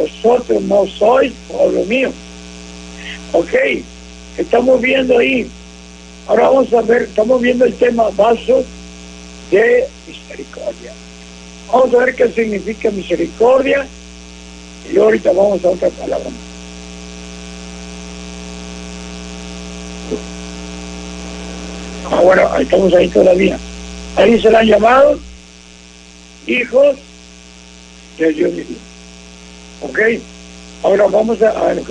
vosotros no sois pueblo mío. Ok, estamos viendo ahí. Ahora vamos a ver, estamos viendo el tema vasos de misericordia. Vamos a ver qué significa misericordia y ahorita vamos a otra palabra. Bueno, estamos ahí todavía. Ahí serán llamados hijos de Dios mismo. Ok, ahora vamos a ver.